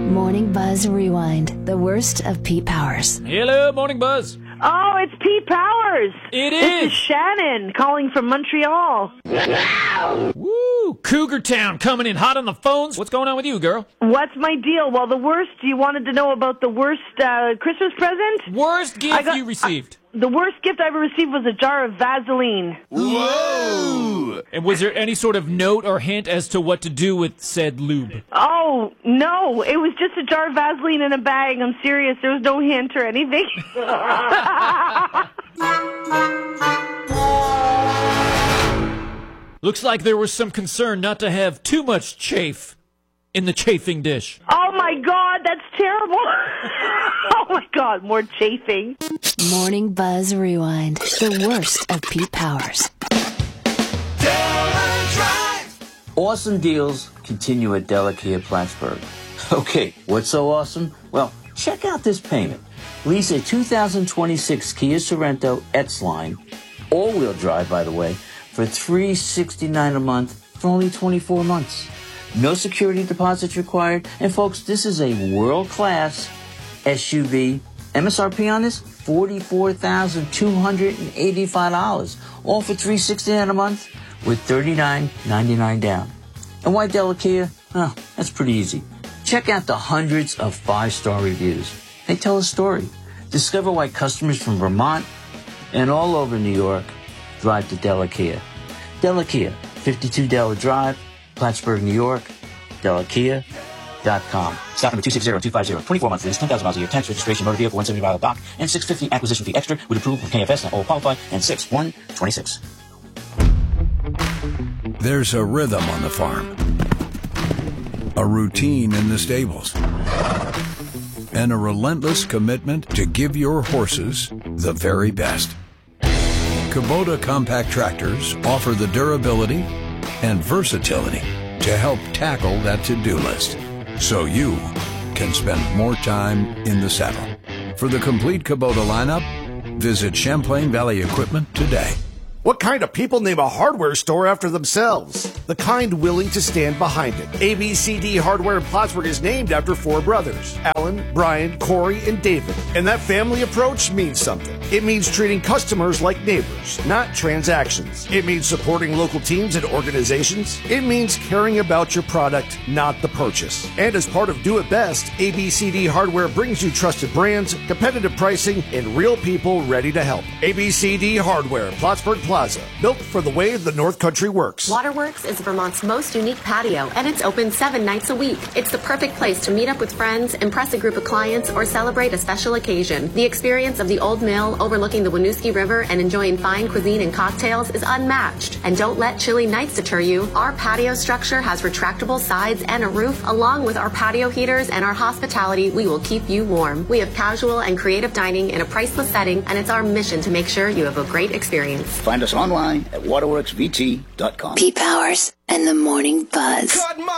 Morning Buzz Rewind, the worst of Pete Powers. Hello, Morning Buzz. Oh, it's Pete Powers. It is. This is Shannon calling from Montreal. Woo! Cougar Town coming in hot on the phones. What's going on with you, girl? What's my deal? Well, you wanted to know about the worst Christmas present? Worst gift you received. The worst gift I ever received was a jar of Vaseline. Whoa! And was there any sort of note or hint as to what to do with said lube? Oh, no. It was just a jar of Vaseline in a bag. I'm serious. There was no hint or anything. Looks like there was some concern not to have too much chafe in the chafing dish. Oh, my God. That's terrible. Oh, my God. More chafing. Morning Buzz Rewind, the worst of Pete Powers. Awesome deals continue at Delakia Plattsburgh. Okay, what's so awesome? Well, check out this payment. Lease a 2026 Kia Sorento X-Line, all-wheel drive, by the way, for $369 a month for only 24 months. No security deposits required. And folks, this is a world-class SUV. MSRP on this, $44,285. All for $369 a month with $39.99 down. And why Delakia? Oh, that's pretty easy. Check out the hundreds of 5-star reviews. They tell a story. Discover why customers from Vermont and all over New York drive to Delakia. Delakia, 52 Della Drive, Plattsburgh, New York. Delakia.com. Stock number 260250. 24 months lease, 10,000 miles a year. Tax registration, motor vehicle, 175 dock, and $650 acquisition fee extra with approval from KFS and all qualify, and 6126. There's a rhythm on the farm, a routine in the stables, and a relentless commitment to give your horses the very best. Kubota compact tractors offer the durability and versatility to help tackle that to-do list, so you can spend more time in the saddle. For the complete Kubota lineup, visit Champlain Valley Equipment today. What kind of people name a hardware store after themselves? The kind willing to stand behind it. ABCD Hardware in Plattsburgh is named after 4 brothers, Alan, Brian, Corey, and David. And that family approach means something. It means treating customers like neighbors, not transactions. It means supporting local teams and organizations. It means caring about your product, not the purchase. And as part of Do It Best, ABCD Hardware brings you trusted brands, competitive pricing, and real people ready to help. ABCD Hardware, Plattsburgh Plaza, built for the way the North Country works. Waterworks is Vermont's most unique patio, and it's open 7 nights a week. It's the perfect place to meet up with friends, impress a group of clients, or celebrate a special occasion. The experience of the Old Mill overlooking the Winooski River and enjoying fine cuisine and cocktails is unmatched. And don't let chilly nights deter you. Our patio structure has retractable sides and a roof. Along with our patio heaters and our hospitality, we will keep you warm. We have casual and creative dining in a priceless setting, and it's our mission to make sure you have a great experience. Find us online at waterworksvt.com. Pete Powers and the Morning Buzz.